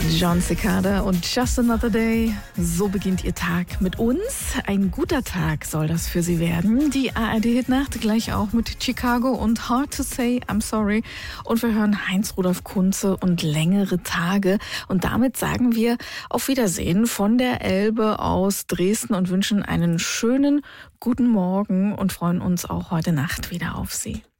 Jon Secada und Just Another Day. So beginnt Ihr Tag mit uns. Ein guter Tag soll das für Sie werden. Die ARD-Hitnacht gleich auch mit Chicago und Hard to Say I'm Sorry. Und wir hören Heinz-Rudolf Kunze und Längere Tage. Und damit sagen wir auf Wiedersehen von der Elbe aus Dresden und wünschen einen schönen guten Morgen und freuen uns auch heute Nacht wieder auf Sie.